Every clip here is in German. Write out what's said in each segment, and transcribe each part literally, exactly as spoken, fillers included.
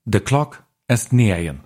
De klok est nejen.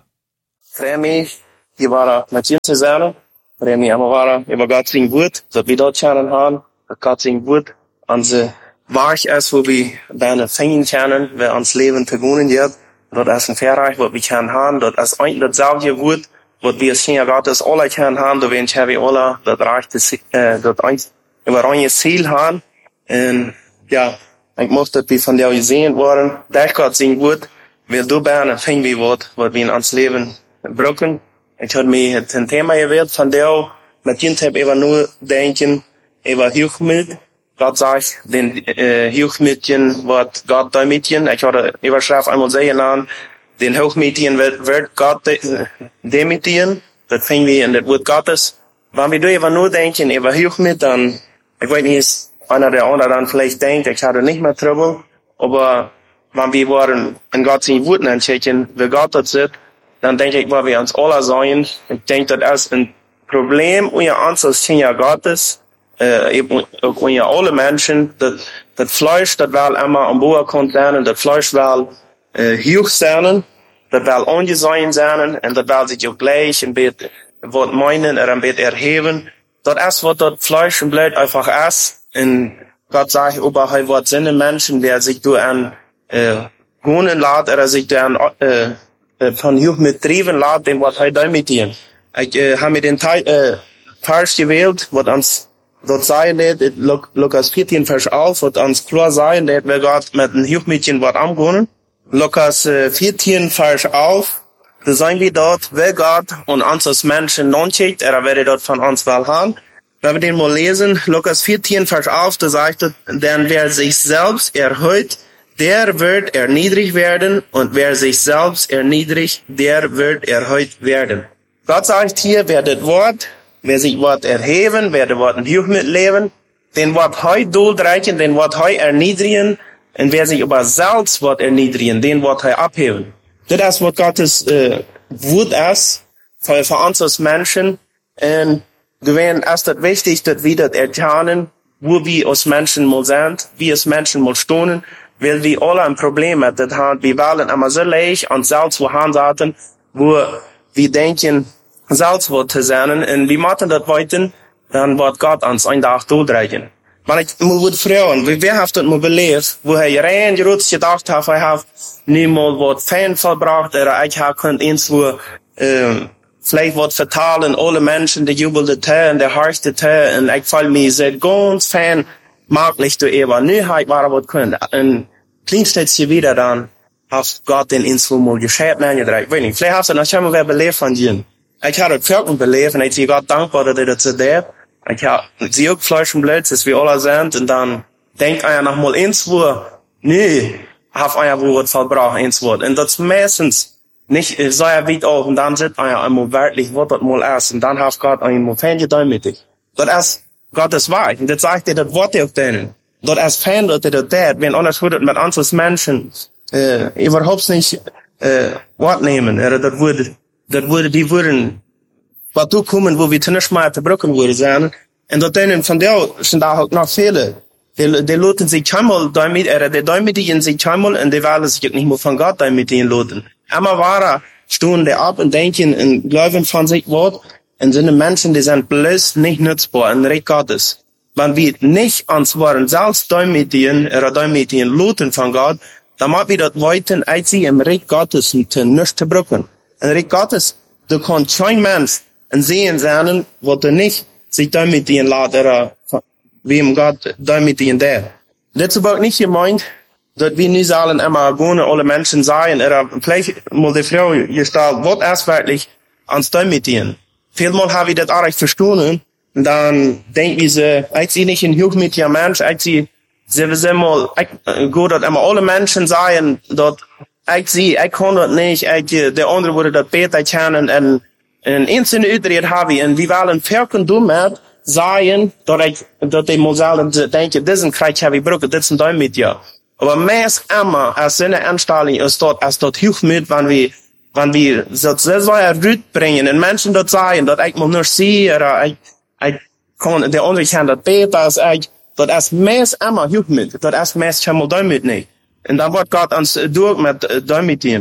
Fremi, je waren met je te zijn. Fremi, we waren, je was zijn woord, dat we dat kennen gaan, dat God zijn woord, onze Weg is, wo we bijna vingen kennen, we ons leven te wonen hebben. Dat is een verreich, wat we kunnen gaan, dat is eigenlijk hetzelfde woord, wat we als Kinder Gottes alle kunnen gaan, dat we hebben alle dat rechte, uh, dat eins, über een ziel gaan. En ja, ik mocht dat we van jou gezien worden, dat God zijn woord, wil door bijna vingen we wat, wat we in ons leven broken. Ik had me het een thema gewählt van jou, met je heb ik nur denken, über Hochmut. Gott sagt, den äh, Hochmädchen wird Gott demütigen. Ich hatte Überschrift einmal sehen an, den Hochmädchen wird, wird Gott de, demütigen. Das fingen wir in das Wort Gottes. Wenn wir darüber nur denken, über Hochmut, dann, ich weiß nicht, ist einer der andere dann vielleicht denkt, ich hatte nicht mehr Trouble, aber wenn wir waren in Gott sein Wort entscheiden, wie Gott das sieht, dann denke ich, weil wir uns alle sein, ich denke, das ist ein Problem, unser uns als Kinder Gottes, Uh, ook wanneer alle mensen, dat, dat vlees, dat wel immer aan boven kan zijn, dat vlees wel uh, hoog zijn, dat wel ongezien zijn, en dat wel zich ook gleich een beetje wat meinen, er een beetje erheben. Dat is wat dat vlees en bloed einfach is. En God zegt ook, hij wordt zijn mensen, die zich door een uh, honen laat, er zich door een uh, uh, van hoog met drijven laat, dan wordt hij daarmee doen. Ik uh, heb met den uh, Vers gewählt, wat ons dort sagen det, Lukas vierzehn Vers auf, wird uns klar sagen, dat wir Gott mit einem Hochmädchen wat amgonen. Lukas äh, vierzehn Vers auf, da sagen wir dort, wer Gott und uns als Menschen non-schickt, er werde dort von uns wel haben. Wenn wir den mal lesen, Lukas vierzehn Vers auf, da sagt er, denn wer sich selbst erhöht, der wird erniedrigt werden, und wer sich selbst erniedrigt, der wird erhöht werden. Gott sagt hier, wer das Wort Wer sich wat erheben, wer de wat een Hochmut leben, den wat hij doelreichen, den wat hij erniedrigen, en wer sich aber selbst wat erniedrigen, den wat hij abheben. Dat is wat Gottes uh, Wort is, voor, voor ons als Menschen, en gewähren ist das wichtig, dass wir das erkennen, wo wir als Menschen mal sind, wie als Menschen mal stehen, weil wir alle ein Problem mit das haben, wir wollen immer so leicht und selbst wo haben zaten, wo wir denken, zelfs wat te zijn, en wie moeten dat weten, dan wordt God ons een dag doodreiken. Maar ik moet vragen, wie heeft het me beleefd, wo hij rein gerust gedacht heeft, hij heeft nu mal wat fijn verbracht, er ik heb kunt eens wo, uh, vielleicht wat vertalen, alle mensen, die jubelden te, en de hartste te, en ik voel me zeer ganz fijn, makkelijk te even. Nu heb ik waar wat kunt. En klein steeds wieder dan, heeft God den eens wo mal geschäft neergedreigt. Weet niet, vielleicht heeft het nog helemaal weer beleefd van je. Ik had het veel beleefd en ik zie God dankbaar dat hij dat zo deed. Ik had, ik zie ook Fleisch en bloed, zoals we alle zijn. En dan denk ik nog mal eens wo, nu heeft hij wo wat verbracht, eens wo. En dat is meestens niet zo weit auf. En dan zit hij eenmaal werkelijk wat dat mal is. En dan heeft God eenmaal fijn gedaan met dich. Dat is Gottes Weg. En dat zegt hij, dat wordt hij ook denen. Dat is fijn dat hij dat deed. Wenn anders wordt het met ons als mensen uh, überhaupt niet uh, wat nemen. Er, dat wordt dat worden, die worden wat toekomen, wo we ten eerste maar te brokken worden zijn. En dat denen van jou zijn daar ook nog vele. Die, die laten zich helemaal daarmee, er, die duimetigen zich helemaal, en die willen zich ook niet meer van God duimetigen laten. Immer wahrer stoen die ab en denken en geloven van zich wat, en zijn de mensen die zijn bloß niet nutzbaar en recht Gottes. Wenn wir nicht ans waren, selbst duimetigen, er duimetigen laten van God, dan moet we dat weten, uit zich im recht Gottes ten nichts te brokken. En recht Gottes, du kannst kein Mensch en sehen sein, wat er nicht sich damit in laat, er, wie im Gott damit in der. Das ist aber nicht gemeint, dass wir nicht sollen immer gerne alle Menschen sein, er, vielleicht mal die Frau gestellt, was ist wirklich ans damit in. Vielmal habe ich das auch recht verstanden, und dann denken wir sie, ich sie nicht ein hochmütiger Mensch, ich sie, sie sind mal, ich, gut, dass immer alle Menschen sein, dass ik zie, ik kon dat niet, ik, de anderen worden dat beter kennen, en, en eens in de uitreed hebben, en we willen veel doen met, zeggen, dat ik, dat die moet denken, dit is een krijg heb ik broken, dit is een duim met jou. Maar meest immer, als in de instelling is dat, als dat hoogmoed, wanneer we, wanneer we dat zo uitbrengen, en mensen dat zeggen, dat ik moet nog zien, of ik, ik kon, de andere kan dat beter als ik, dat is meest immer hoogmoed, dat is meest helemaal duim met niet. En dan wordt God ons door met uh, duimetigen.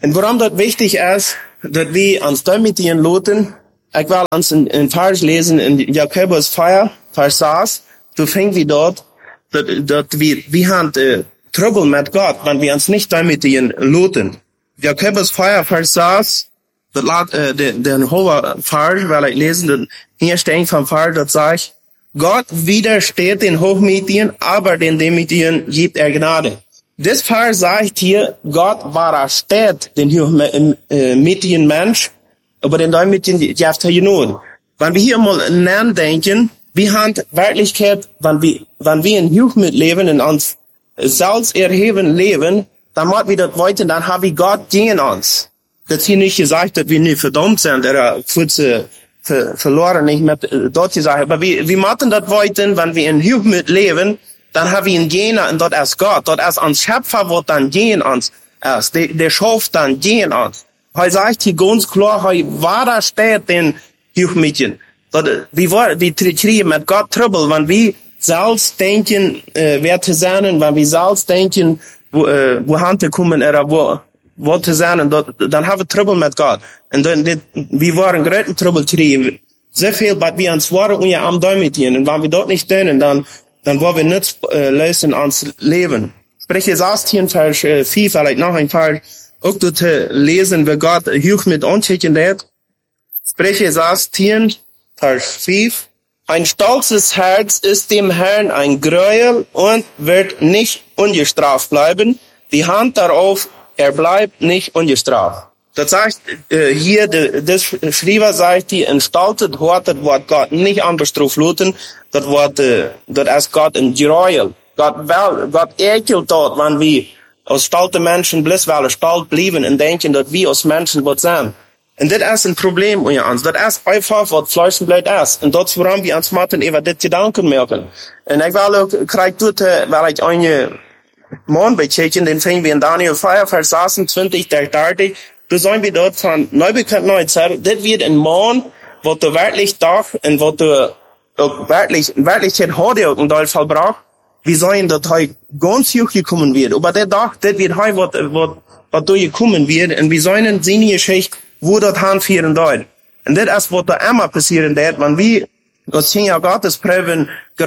Und warum das wichtig ist, dass wir uns damit loten, ich will uns in, in Vers lesen, in Jakobus vier, Vers sechs, du fängst wie dort, dass, dass wir, wir haben äh, Trouble mit Gott, wenn wir uns nicht damit loten. Jakobus vier, Vers sechs, das lat, äh, den, den hohen Vers, weil ich lesen, den ersten vom Vers, das sagt, Gott widersteht den Hochmütigen, aber den Demütigen gibt er Gnade. Das Vers sagt hier, Gott widersteht den hochmütigen Mensch, aber den Demütigen gibt er Gnade. Wenn wir hier mal nachdenken, wir haben Wirklichkeit, wenn wir, wenn wir in Hochmut leben, in uns selbst erheben leben, dann machen wir das weiter, dann haben wir Gott gegen uns. Das ist hier nicht gesagt, dass wir nicht verdammt sind, oder kurze, Ver, verloren, nicht mehr dort gesagt. Aber wir, wir machen das weiter, wenn wir in Hochmut leben, dann haben wir einen Jener, und dort ist Gott, dort ist uns Schöpfer, wird dann gehen uns, erst, der, der schafft dann gehen uns. Er sagt hier ganz klar, er war da steht den Hochmütigen. Wir wollen, wir kriegen mit Gott Trouble, wenn wir selbst denken, äh, wer zu sein, wenn wir selbst denken, wo, äh, wo Hand kommen, oder wo, wo zu sein, dann haben wir Trouble mit Gott. Und dann, wir waren größten Trouble kriegen. Sehr viel, was wir uns waren, und ja am Däumchen. Und wenn wir dort nicht tun, dann, dann wollen wir nichts, äh, lösen ans Leben. Spreche sagst hier in Vers äh, vier, vielleicht noch ein paar, auch dort lesen, wie Gott hoch mit uns hat. Spreche sagst hier, Vers vier, ein stolzes Herz ist dem Herrn ein Gräuel und wird nicht ungestraft bleiben. Die Hand darauf, er bleibt nicht ungestraft. Das sagt äh, hier, de, das Schreiber sagt, die entstoltet Wort, das Wort Gott nicht anbestraft luten, das Wort, äh, das ist Gott in Gräuel. Gott will, Gott ekelt dort, wenn wir als stolte Menschen bloß weil stolz bleiben und denken, dass wir als Menschen was sind. Und das ist ein Problem unter uns. Das ist einfach, was Fleischenblut ist. Und dort, woran wir uns machen, über das Gedanken merken. Und ich will auch, krieg dort, weil ich eine Mann bekämpfen, den finden wir in Daniel vier, Vers sechsundzwanzig, der dreißig. Da sollen wir dort von Neubekanntneuzer, das wird ein Mann, wo du wirklich doch, und wo du auch wirklich, wirklich hat heute auch in Deutschland verbraucht, wir sollen dort heute ganz hoch gekommen wird. Aber der Tag, das wird heute, was, was, was da gekommen wird, und wir sollen seine Geschichte, wo dort hinführen dort. Und das ist, was da immer passieren wird, wenn wir, als Kinder Gottes prüfen,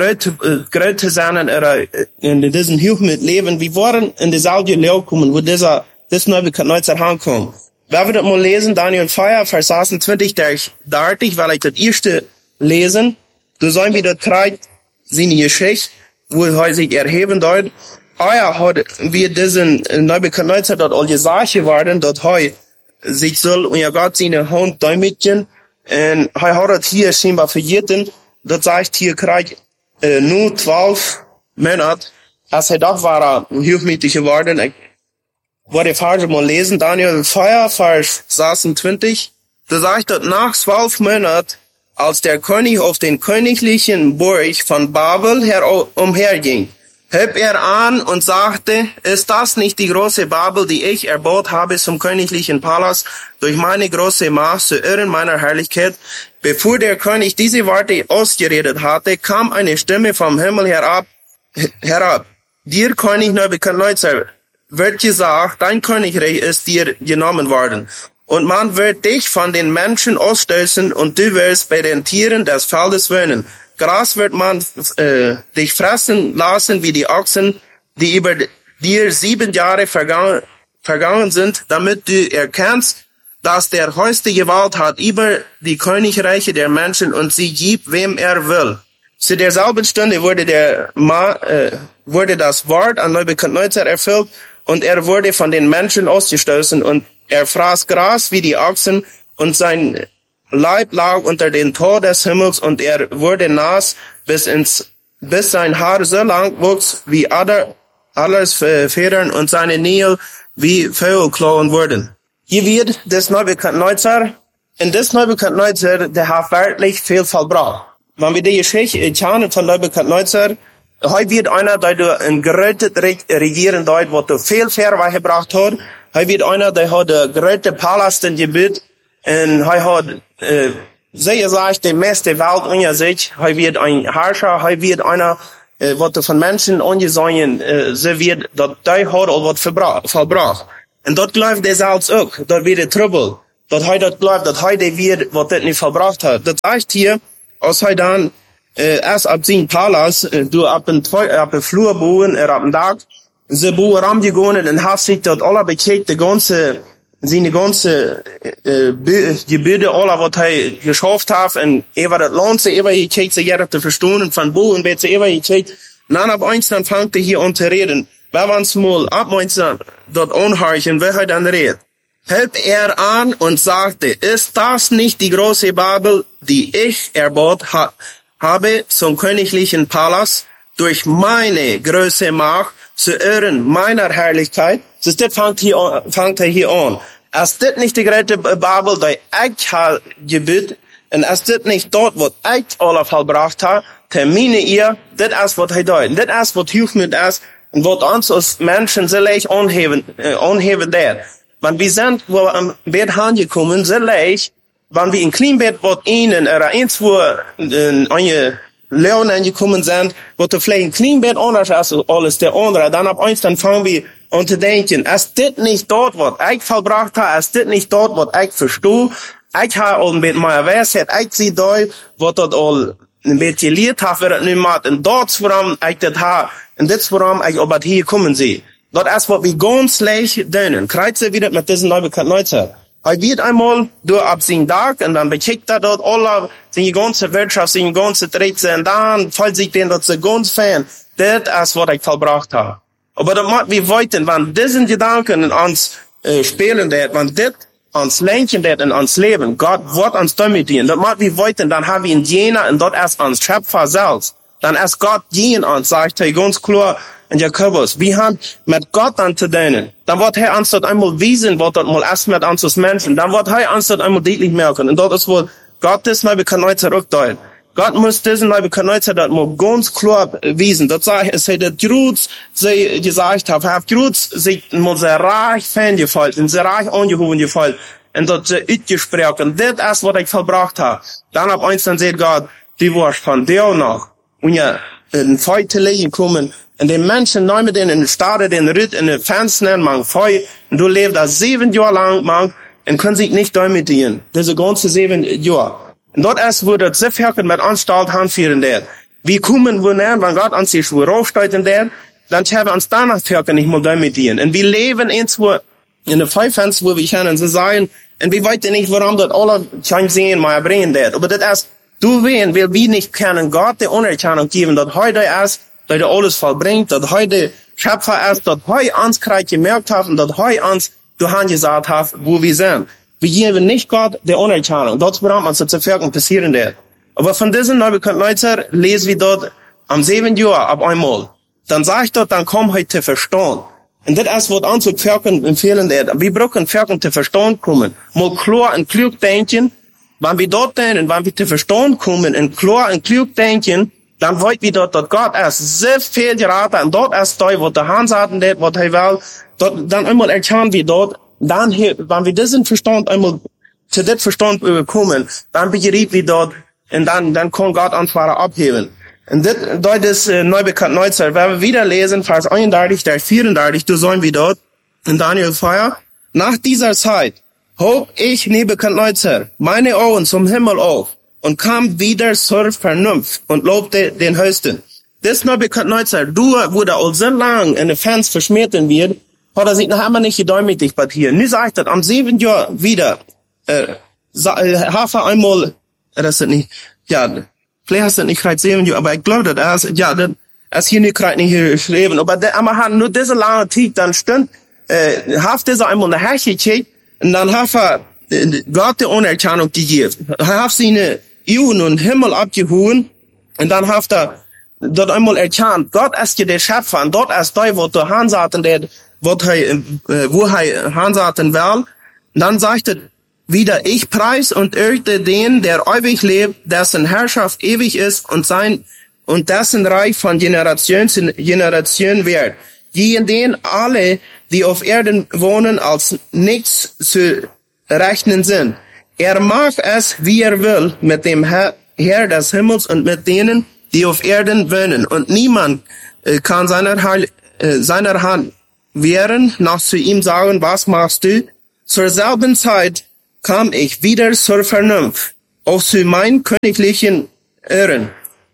gerät zu sein, oder in diesem Hochmut leben, wir waren in dieselbe Lehre kommen, wo dieser, das Neubekanntneuzer hinkommt. Wenn wir das mal lesen, Daniel vier, Vers sechsundzwanzig, der dreißig, weil ich das erste lesen, du sollen wir dort kriegen, seine Geschichte, wo er sich erheben dort. Euer hat wir diesen Neubekanntneuzer dort all gesagt geworden, dort heu sich soll, und ja Gott seine Hand Däumchen, und er hat das hier scheinbar vergessen, das sagt hier kriegt, äh, nur zwölf Monate, als er doch war, hochmütig geworden. Ich wollte die Verse mal lesen, Daniel vier, Vers sechsundzwanzig. Da sagt er, nach zwölf Monaten, als der König auf den königlichen Burg von Babel herumherging, hob er an und sagte, ist das nicht die große Babel, die ich erbaut habe zum königlichen Palast, durch meine große Macht zu Ehren meiner Herrlichkeit? Bevor der König diese Worte ausgeredet hatte, kam eine Stimme vom Himmel herab, herab. Dir, König Nebukadnezar, wird gesagt, dein Königreich ist dir genommen worden. Und man wird dich von den Menschen ausstößen, und du wirst bei den Tieren des Feldes wohnen. Gras wird man äh, dich fressen lassen wie die Ochsen, die über dir sieben Jahre vergangen, vergangen sind, damit du erkennst, dass der höchste Gewalt hat über die Königreiche der Menschen und sie gibt, wem er will. Zu derselben Stunde wurde der Ma, äh, wurde das Wort an Nebukadnezar erfüllt, und er wurde von den Menschen ausgestoßen, und er fraß Gras wie die Ochsen, und sein Leib lag unter den Tor des Himmels, und er wurde nass, bis ins, bis sein Haar so lang wuchs wie Ader, alles Federn, und seine Nägel wie Vogelklauen wurden. Hier wird das Nebukadnezar, und das Nebukadnezar, der hat wirklich viel verbraucht. Wenn wir die Geschichte kennen von Nebukadnezar, heute wird einer, der du ein gerötet regieren dort, wo du viel Verweis gebracht hat. Heute wird einer, der hat ein gerötet Palast in Gebiet, und er hat, äh, sehr gesagt, die meiste Welt unter sich. Er wird ein Herrscher, er wird einer, äh, was von Menschen angesehen, äh, so wird, dass der hat all was verbraucht. Und dort läuft der Salz auch. Dort wird der Trouble. Dort heute dort läuft, dort heute wird, was das nicht verbracht hat. Das zeigt hier, als heute dann, äh, erst ab den Palas, äh, du ab den, ab den Flur bohen, er ab den Tag, sie bohen ram gegangen und hast sich dort alle bekriegt, die ganze, seine ganze, äh, Gebäude, alle, was er geschafft hat, und er war das Land, sie immer gekriegt, sie jeder zu verstehen, und von bohen wird sie immer gekriegt. Und dann ab eins, dann fängt er hier an zu reden. Wer war's mal ab eins, dort anhorchen, wer hat dann redet? Hält er an und sagte, ist das nicht die große Babel, die ich erbaut ha habe zum königlichen Palast, durch meine große Macht, zu Ehren meiner Herrlichkeit? Das fängt hier an, fängt er hier an. Ist das nicht die große Babel, die ich habe gebaut, und ist das nicht dort, was ich alle vollbracht habe, termine ihr, das ist, was er deut. Das ist, was hilft mir das, und was uns als Menschen sehr leicht anheben, äh, anheben der. Wenn wir sind, wo wir am Bett angekommen, sehr leicht, wenn wir in Kleinbett, wo ihnen, oder eins, wo, äh, eine Leon angekommen sind, wo du vielleicht ein Kleinbett anders als alles der andere, dann ab eins, dann fangen wir an zu denken, ist das nicht dort, was ich vollbracht habe, ist das nicht dort, was ich verstehe, ich habe all mit meiner Weisheit, ich sehe da, was dort all ein bisschen gelehrt habe, wird nicht mehr, und dort, woran ich das habe, und das, woran ich aber hier kommen sehe. Dort erst, was wir ganz leicht dönen. Kreuze wieder mit diesen Neubekannten. Er wird einmal durch ab seinen Tag, und dann bekickt er dort alle, seine ganze Wirtschaft, seine ganze Drehze, und dann fällt sich den dort so ganz fern. Das ist, was ich vollbracht habe. Aber das macht wir wollten, wenn diesen Gedanken uns äh, spielen, wenn das uns lenken, das in uns Leben, Gott wird uns damit dienen. Das macht wir wollten, dann haben wir in jener, und dort erst uns Schöpfer selbst. Dann erst Gott dienen uns, sagt er ganz klar, in Jakobus, wir haben mit Gott an zu dienen. Dann wird er uns dort einmal wiesen, wird dort mal erst mit uns als Menschen. Dann wird er uns dort einmal deutlich merken. Und dort ist wohl Gottes Neubekannte zurückdeuten. Gott muss diesen Neubekannte dort mal ganz klar wiesen. Das sagt, es hat der Gruz sie gesagt, hat, hat Gruz sich mal sehr reich fangefallen, und sehr reich angehoben gefallen. Und dort sehr utgesprochen. Das ist, was ich vollbracht habe. Dann ab eins, dann sagt Gott, die warst von dir noch. Und ja, in Feuer legen kommen. Und die Menschen nehmen den in den Stade, den Ritt in den Fenstern, man Feuer, und du lebst da sieben Jahre lang, man, und können sich nicht damit dienen. Diese ganze sieben Jahre. Und dort erst wurde das Zifferken mit Anstalt handführen der. Wir kommen, wo näher, wenn Gott uns die Schuhe raufsteigt in der, dann haben wir uns danach Ferken nicht mal damit dienen. Und wir leben ins, wo, in den Feuerfenster, wo wir können, so sein, und wir wissen nicht, warum dort alle kein Sehen mal bringen der. Aber das erst, du wen, will wir nicht können Gott die Unerkennung geben, dass heute erst, dass er alles vollbringt, dass heute Schöpfer erst, dass heute uns gerade gemerkt haben, dass heute uns du gesagt hat, wo wir sind. Wir geben nicht Gott die Unerkennung. Dort braucht man zu zerfärben, passieren der. Aber von diesen Neubekannten lesen wir dort am sieben Jahr ab einmal. Dann sag ich dort, dann komm heute zu verstehen. Und das ist, was uns zu Ferken empfehlen der. Wir brauchen Ferken zu verstehen kommen. Mal klar und klug denken. Wenn wir dort denken, wenn wir zu verstehen kommen und klar und klug denken, dann wollt wir dort, dass Gott erst sehr viel geraten, und dort erst da, wo der Hans hatten, das, was er will, dort, dann einmal erkennen wir dort, dann, hier, wenn wir diesen Verstand einmal zu dem Verstand bekommen, dann begreifen wir dort, und dann, dann kann Gott Antworten abheben. Und das, dort ist, äh, Neubekannte Neuzeit, wenn wir wieder lesen, Vers einunddreißig, der vierunddreißig, du sollen wir dort, in Daniel vier, nach dieser Zeit, hob ich, Nebuchadnezzar, meine Augen zum Himmel auf und kam wieder zur Vernunft und lobte den Höchsten. Das Nebuchadnezzar, du, wo der all so lang in den Fans verschmierten wird, hat er sich noch einmal nicht gedäumigt bei hier. Nie sagt er, am siebten Jahr wieder, äh, Hafer einmal, das ist nicht, ja, vielleicht hast du nicht gerade sieben Jahre, aber ich glaube, das ist, ja, das ist hier nicht gerade nicht geschrieben, aber der, aber hat nur diese lange Zeit, dann stimmt, äh, hat dieser einmal eine Herrschaft gekriegt, und dann hat er Gott die Unerkennung gegeben. Er hat seine Augen und Himmel abgehoben, und dann hat er dort einmal erkannt, Gott ist ja der Schöpfer, und dort ist der, wo der Hansaten, der, wo er, wo er Hansaten will. Und dann sagt er wieder, ich preis und ehrte den, der ewig lebt, dessen Herrschaft ewig ist und sein, und dessen Reich von Generation zu Generation wird. Die in denen alle, die auf Erden wohnen, als nichts zu rechnen sind. Er mag es, wie er will, mit dem Herr, Herr des Himmels und mit denen, die auf Erden wohnen. Und niemand äh, kann seiner, Heil, äh, seiner Hand wären, noch zu ihm sagen, was machst du? Zur selben Zeit kam ich wieder zur Vernunft, auch zu meinen königlichen Ehren.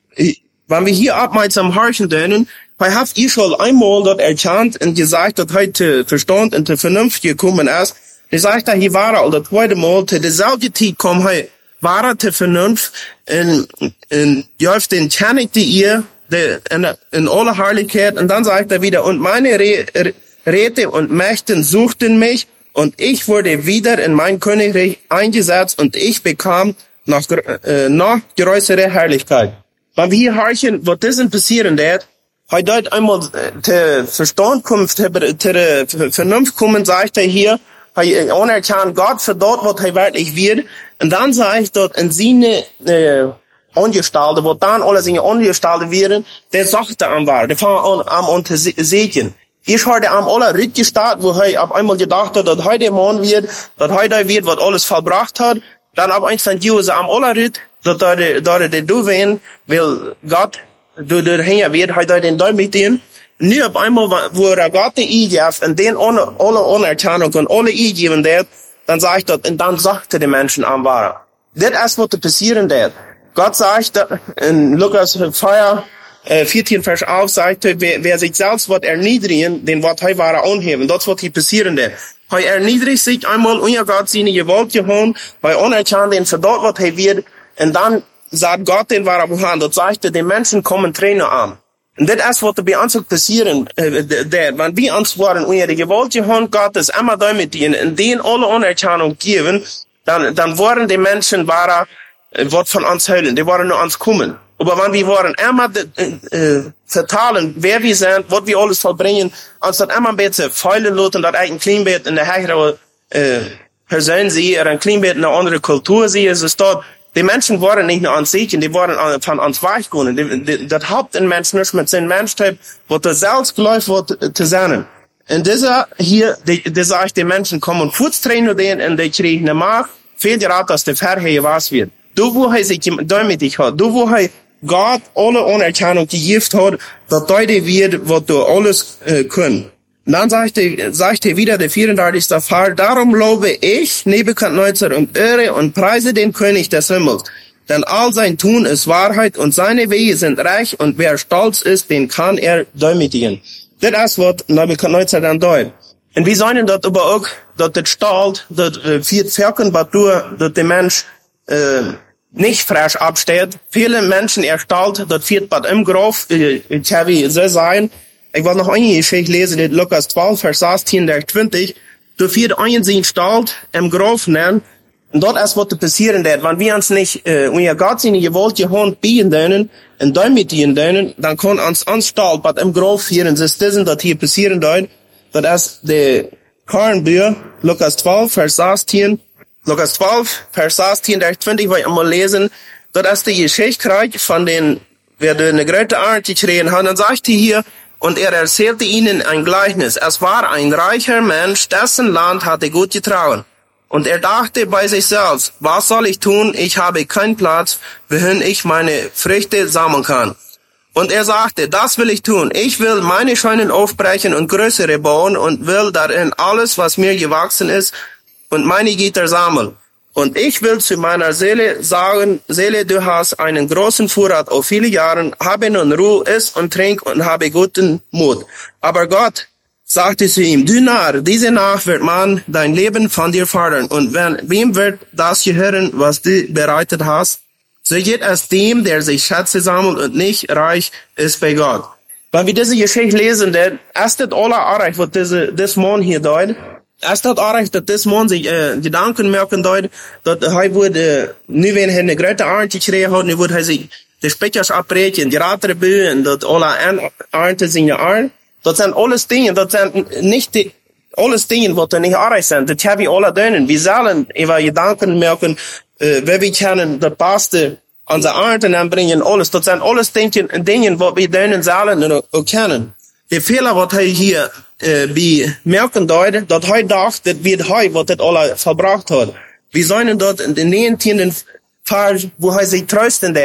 Wenn wir hier aufmerksam horchen dürfen, weil habt ihr schon einmal dort erkannt und gesagt, dass heute Verstand und die Vernunft gekommen ist, die sagt, dass hier war er, das zweite Mal, zu derselben Zeit kommt hier, war er die Vernunft, und, und, jäuft den Tjanik die ihr, in, in aller Herrlichkeit, und dann sagt er wieder, und meine Re, Räte und Mächten suchten mich, und ich wurde wieder in mein Königreich eingesetzt, und ich bekam noch, äh, noch größere Herrlichkeit. Wenn wir hier horchen, was das passieren wird, Hij dort einmal te Verstand kommt, te, te Vernunft kommen, sagt er hier, hij anerkennt Gott für dort, was er wirklich wird. Und dann sagt dort in seine äh, Angestellte, wo dann alle seine Angestellte werden, der sagt er am war, der fangen an, am unter Segen. Ich hatte am aller Ritt gestartet, wo er auf einmal gedacht hat, dass heute Mann wird, dass heute wird, was alles vollbracht hat. Dann ab eins von Jose am aller Ritt, dass da der du wen, will Gott du der hängen wird, hat er den Däum mit denen. Nu auf einmal, wo er Gott die eingeben, und den ohne, alle Anerkennung und alle eingeben wird, dann sagt er, und dann sagte die Menschen am Wahrer. Das ist, was passieren wird. Gott sagt, in Lukas vier, äh, vierzehn Vers auf, sagt er, wer, wer sich selbst wird erniedrigen, den wird er Wahrer anheben. Das wird hier passieren wird. Er erniedrigt sich einmal, und ja Gott seine Gewalt gehauen, er anerkennt den für dort, was er wird, und dann sagt Gott den Wahrer wohan, das sagt er, die Menschen kommen Tränen an. Und das ist, was bei uns passieren, äh, der, wenn wir uns waren, und die Gewalt gehauen, Gott ist immer da mit ihnen, und denen alle Anerkennung geben, dann, dann waren die Menschen Wahrer, äh, was von uns hören, die waren nur uns kommen. Aber wenn wir waren immer, äh, äh, vertalen, wer wir sind, was wir alles vollbringen, uns das immer ein bisschen feilen lassen, dass ein Kleinbett in der höhere, äh, Person sie, oder ein Kleinbett in einer anderen Kultur sie, ist es dort. Die Menschen waren nicht nur ans Segen, die waren von uns weichgegangen. Die, die, das Haupt in Menschen nicht mit seinem Menschheit, wo der selbst geläuft wird zu sein. Und dieser hier, die, die sagt, die Menschen kommen Fußtrainer denen, und die kriegen eine Macht, viel gerade, dass der Verheer was wird. Du, wo er sich damit dich hat, du, wo er Gott alle Anerkennung gegeben hat, dass heute wird, was du alles äh, können. Und dann sagte, sagte wieder der vierunddreißigste Fall, darum lobe ich, Nebukadnezar, und ehre und preise den König des Himmels. Denn all sein Tun ist Wahrheit, und seine Wege sind recht, und wer stolz ist, den kann er demütigen. Das ist, was Nebukadnezar dann deutet. Und wir sagen dort aber auch, dass das Stalt, dass äh, vier Zirken, was du, dass der Mensch äh, nicht frisch absteht. Viele Menschen erstalt, das viert was im Graf, äh, ich habe so sein. Ich will noch eine Geschichte lesen, in Lukas zwölf, Vers sechzehn, der zwanzig. Du viert einen sein Stalt im Graf nennen, und dort ist, was passieren wird. Wenn wir uns nicht, äh, unser Gott seine Gewalt die Hand bieten dürfen, und damit dienen dürfen, dann kann uns uns Stalt, was im Graf führen, das ist das, das hier passieren wird. Das ist der Kornbücher, Lukas zwölf, Vers sechzehn. Lukas zwölf, Vers sechzehn, der zwanzig, will ich einmal lesen. Das ist die Geschichte von den, wer eine große Art gekriegt hat. Dann sagt er hier, und er erzählte ihnen ein Gleichnis. Es war ein reicher Mensch, dessen Land hatte gut getragen. Und er dachte bei sich selbst, was soll ich tun? Ich habe keinen Platz, wohin ich meine Früchte sammeln kann. Und er sagte, das will ich tun. Ich will meine Scheunen aufbrechen und größere bauen und will darin alles, was mir gewachsen ist, und meine Gitter sammeln. Und ich will zu meiner Seele sagen, Seele, du hast einen großen Vorrat auf viele Jahre, habe nun Ruhe, iss und trink und habe guten Mut. Aber Gott sagte zu ihm, du Narr, diese Nacht wird man dein Leben von dir fordern. Und wenn, wem wird das gehören, was du bereitet hast? So geht es dem, der sich Schätze sammelt und nicht reich ist bei Gott. Wenn wir diese Geschichte lesen, dann ist das alle erreicht, was diese, das Mann hier deutet. Es hat auch recht, dass das Mann sich äh, Gedanken merken dort, dass er würde, nu wenn er eine große Art gekriegt hat, nu würde er sich die Speckers abbrechen, die Ratere bühen, dass alle Arten sind ja Art. Das sind alles Dinge, das sind nicht die, alles Dinge, was nicht erreicht sind. Das haben wir alle denen. Wir sollen über Gedanken merken, äh, wer wir können, das Beste unsere Arten anbringen, alles. Das sind alles Dinge, Dinge, was wir denen sollen erkennen. Der Fehler, was er hier äh, wir merken dort, dass er dacht, das wird er, was das alle verbracht hat. Wir sollen dort in den neunzehnten Fall, wo er sich trösten wird.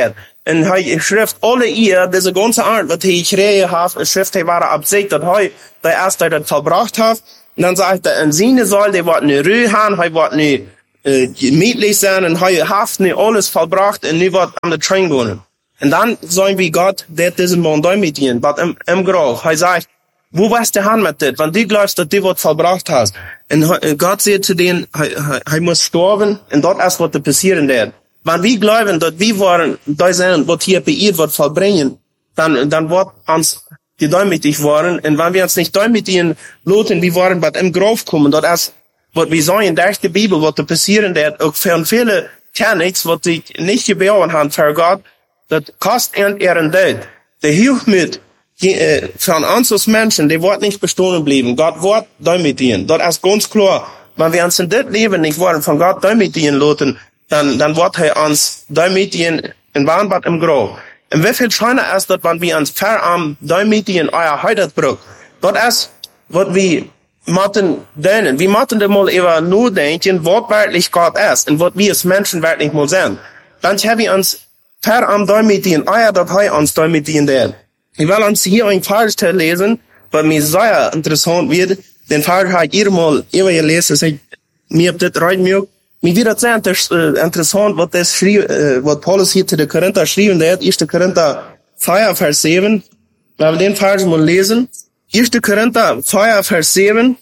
En hij schrift alle ihr, deze ganze Art, wat hij geschreven heeft, schrift hij waren absicht, dat hij de eerste dat volbracht heeft. En dan zegt hij, en zijn zal, die wordt nu ruw gaan, hij wordt nu uh, gemütlich zijn, en hij heeft nu alles volbracht, en nu wordt aan de trein gaan. En dan zijn we God, dat deze man daar met ihnen, wat im, im Graf. Hij zegt, wo warst du hin mit dit? Want du glaubst, dat du wat volbracht hast. En Gott sagt zu denen, hij muss sterben, en dat is wat er passieren wird. Wenn wir glauben, dass wir waren, da sind, was hier bei ihr wird vollbringen, dann, dann wird uns gedäumigt waren. Und wenn wir uns nicht däumitigen loten, wir waren, was im Graf kommen, das ist, was wir sagen, durch die Bibel, was da passieren wird, auch für viele Kennigs, was sie nicht gebären haben für Gott, das kostet ihnen ihren Tod. Der Hilfmut, äh, von uns als Menschen, die wird nicht bestehen bleiben. Gott wird däumitigen. Das ist ganz klar. Wenn wir uns in das Leben nicht wollen, von Gott däumitigen loten, dann, dann wird er uns däumitigen in Warnbad im Grab. Und wie viel schöner ist das, wenn wir uns verarmen, däumitigen euer Heidatbrück. Das ist, was wir müssen dönen. Wir müssen da mal über nur denken, was wirklich Gott ist und was wir als Menschen wirklich mal sind. Dann haben wir uns verarmen, däumitigen, euer, dass er uns däumitigen wird. Ich will uns hier ein Vers lesen, was mir sehr interessant wird. Den Vers habe ich ihr mal über gelesen, mir habt das rein mir. Mir wird das sehr interessant, was das schrieb, äh, was Paulus hier zu den Korinther schrieben, der hat erster Korinther vier, Vers sieben. Wenn wir den Vers mal lesen. erster Korinther vier, Vers sieben.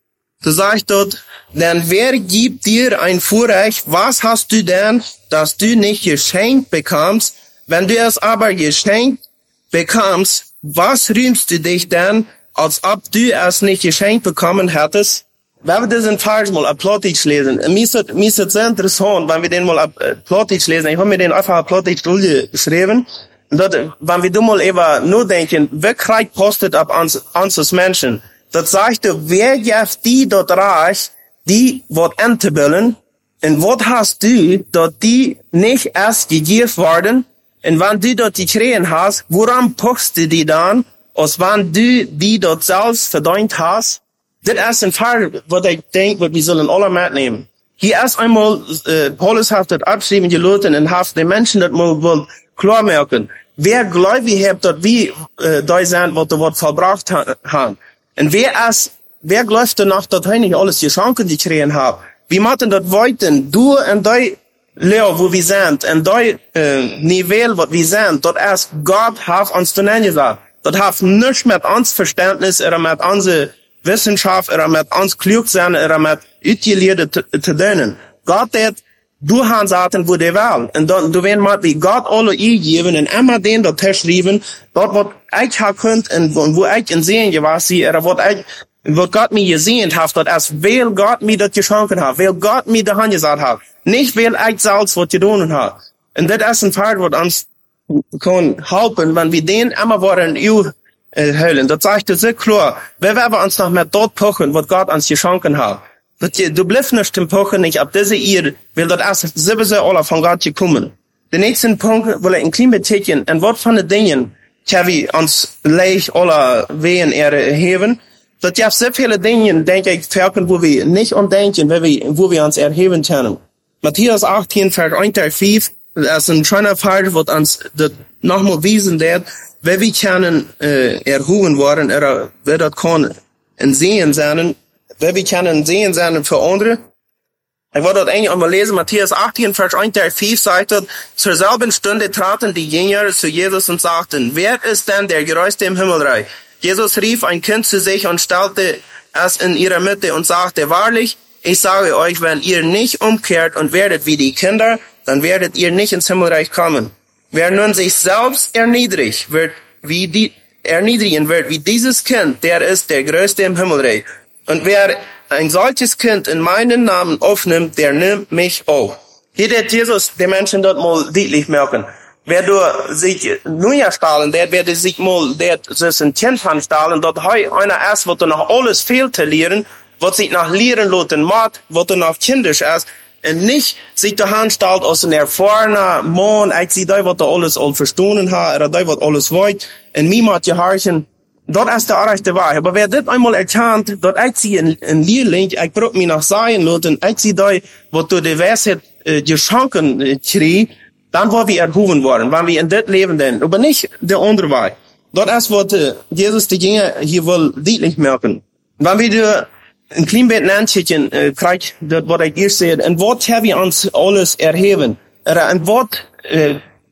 Da sagt dort, denn wer gibt dir ein Vorrecht, was hast du denn, dass du nicht geschenkt bekommst? Wenn du es aber geschenkt bekommst, was rühmst du dich denn, als ob du es nicht geschenkt bekommen hättest? Wenn wir diesen Vers mal auf Plattdeutsch lesen, mir ist es, mir ist es sehr interessant, wenn wir den mal auf Plattdeutsch lesen, ich habe mir den einfach auf Plattdeutsch durchgeschrieben, dat, wenn wir da mal über nur denken, wer kriegt postet ab uns, uns als Menschen, das sagt er, wer gibt die dort reich, die wat ente willen, und wat hast du, dat die nicht erst gegeben worden, und wenn du dort die Krähen hast, woran puchst du die dann, als wenn du die dort selbst verdient hast? Das ist ein Fall, was ich denke, was wir sollen alle mitnehmen. Hier erst einmal, äh, Paulus hat das abschrieben, die Leute, und hat den Menschen das mal wohl klar merken. Wer gläubig hat, dass wir, äh, da sind, was dort verbracht haben. Und wer ist, wer glaubt danach, dass er nicht alles geschenkt gekriegt hat? Wir müssen das weiten, du und dein Lehrer, wo wir sind, und dein, äh, Niveau, was wir sind, das ist, Gott hat uns zu nennen gesagt. Das hat nichts mit uns Verständnis, oder mit unserer Wissenschaft, oder mit uns klug sein, oder mit Utilierte zu dienen. Gott hat, du hast Sachen, wo die wollen. Und dann, du wirst mal wie Gott alle geben, und immer den dort schreiben, dort, was ich ha könnt, und wo ich in Sehen gewesen, oder was ich, wo Gott mir gesehen hat, das ist, weil Gott mir das geschenkt hat, weil Gott mir die Hand gesagt hat. Nicht, weil ich selbst was getan hat. Und das ist ein Fall, was uns kann helfen, wenn wir den immer wollen, äh, hören. Das sagt er sehr klar. Wir werden uns noch mehr dort pochen, was Gott uns geschenkt hat. Du bleibst nicht im Pochen, nicht ab dieser Ehe, weil das ist sowieso alle von Gott gekommen. Den nächsten Punkt will ich ein klein bisschen, und was von den Dingen, die wir uns leicht alle wehen erheben, das gibt sehr viele Dinge, denke ich, Verken, wo wir nicht umdenken, wo wir, wo wir uns erheben können. Matthäus achtzehn, Vers eins bis fünf, das ist ein schöner Fall, was uns das nochmal wiesen wird, wie wir können, äh, erhoben worden, oder wer das kann, in Sehen sein, wie wir können sehen sein für andere. Ich wollte das eigentlich einmal lesen, Matthäus achtzehn, Vers eins bis fünf sagt, zur selben Stunde traten die Jünger zu Jesus und sagten, wer ist denn der Größte im Himmelreich? Jesus rief ein Kind zu sich und stellte es in ihrer Mitte und sagte, wahrlich, ich sage euch, wenn ihr nicht umkehrt und werdet wie die Kinder, dann werdet ihr nicht ins Himmelreich kommen. Wer nun sich selbst erniedrigt, wird wie die, erniedrigen wird wie dieses Kind, der ist der Größte im Himmelreich. Und wer ein solches Kind in meinen Namen aufnimmt, der nimmt mich auf. Hier wird Jesus den Menschen dort mal deutlich merken. Wer du sich nur stahlen, der wird sich mal, der sich ein Kind anstahlen, dort heu einer erst, wird noch alles fehltelieren, wird sich nach Lehren loten, Mord, wird noch kindisch erst, und nicht sich da anstalt aus ein erfahrener Mann, ich sehe da, was da alles all verstanden hat, oder da, was alles wollt, und mir macht die Haarchen. Dort ist der rechte Wahrheit. Aber wer das einmal erkannt, dort ich sie in, in Lehrling, ich brauch mich nach sein lassen, ich sie da, wo du die Weisheit, äh, die Schanken, äh, krieg, dann wo wir erhoben worden, wann wir in dit leven denn, aber nicht der andere Weg. Dat is wat uh, Jesus de Dinge hier wil duidelijk maken. Wanneer we een klein beetje aanzitten, uh, krijg dat wat ik eerst zei, en wat hebben we ons alles erheven? En wat uh,